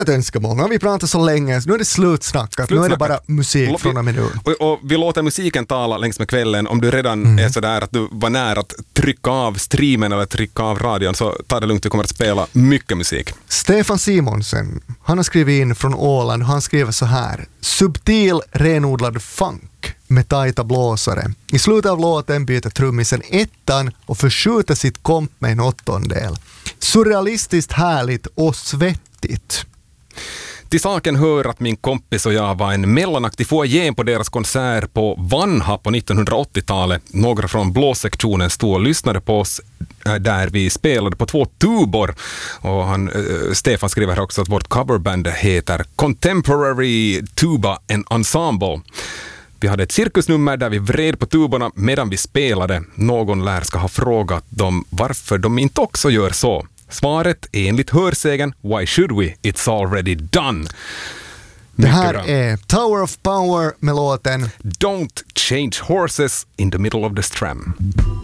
ett önskemål. Nu har vi pratat så länge, så nu är det slutsnackat. Nu är det bara musik från en minut. Och vi låter musiken tala längs med kvällen. Om du redan är sådär att du var nära att trycka av streamen eller trycka av radion, så ta det lugnt, vi kommer att spela mycket musik. Stefan Simonsen, han har skrivit in från Åland och han skriver så här: subtil, renodlad funk med tajta blåsare. I slutet av låten byter trummisen ettan och förskjuter sitt komp med en åttondel. Surrealistiskt härligt och svettigt. Till saken hör att min kompis och jag var en mellanaktig foajén på deras konsert på Vanha på 1980-talet. Några från blåssektionen stod och lyssnade på oss där vi spelade på 2 tubor. Och Stefan skriver här också att vårt coverband heter Contemporary Tuba and Ensemble. Vi hade ett cirkusnummer där vi vred på tuborna medan vi spelade. Någon lär ska ha frågat dem varför de inte också gör så. Svaret enligt hörsägen: why should we? It's already done. Det här är Tower of Power med låten Don't change horses in the middle of the stram.